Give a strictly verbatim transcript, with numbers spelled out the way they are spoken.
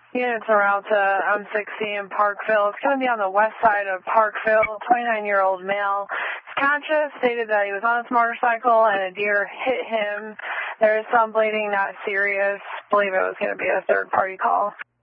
Units en route to M sixty in Parkville. It's going to be on the west side of Parkville. twenty-nine-year-old male. He's conscious, stated that he was on his motorcycle and a deer hit him. There is some bleeding, not serious. I believe it was going to be a third-party call.